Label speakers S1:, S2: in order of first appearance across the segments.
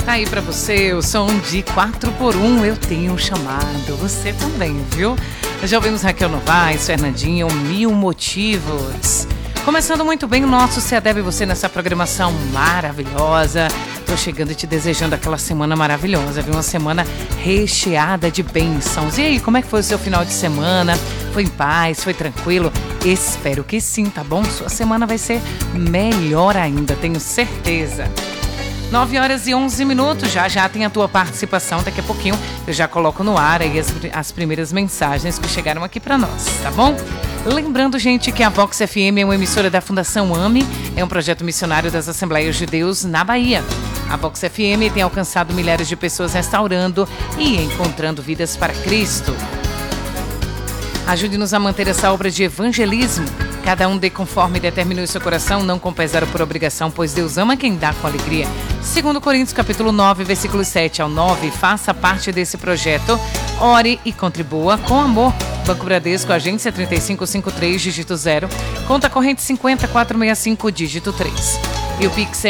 S1: Tá aí pra você o som de 4x1, Eu Tenho um Chamado. Você também, viu? Já ouvimos Raquel Novaes, Fernandinho, Mil Motivos. Começando muito bem o nosso CEDEB Você nessa programação maravilhosa. Tô chegando e te desejando aquela semana maravilhosa, viu? Uma semana recheada de bênçãos. E aí, como é que foi o seu final de semana? Foi em paz? Foi tranquilo? Espero que sim, tá bom? Sua semana vai ser melhor ainda, tenho certeza. 9h11, já tem a tua participação. Daqui a pouquinho eu já coloco no ar aí as primeiras mensagens que chegaram aqui pra nós, tá bom? Lembrando, gente, que a Vox FM é uma emissora da Fundação AME, é um projeto missionário das Assembleias de Deus na Bahia. A Vox FM tem alcançado milhares de pessoas restaurando e encontrando vidas para Cristo. Ajude-nos a manter essa obra de evangelismo. Cada um dê conforme determinou seu coração, não com pesar ou por obrigação, pois Deus ama quem dá com alegria. 2 Coríntios capítulo 9, versículos 7 ao 9. Faça parte desse projeto, ore e contribua com amor. Banco Bradesco, agência 3553, dígito 0, conta corrente 50465, dígito 3. E o Pix é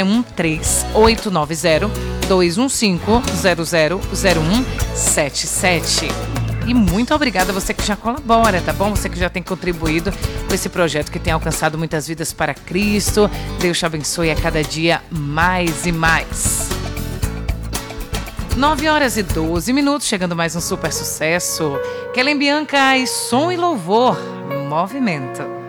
S1: 13895000177. E muito obrigada a você que já colabora, tá bom? Você que já tem contribuído com esse projeto que tem alcançado muitas vidas para Cristo. Deus te abençoe a cada dia mais e mais. 9h12, chegando mais um super sucesso. Kellen Bianca e Som e Louvor, Movimento.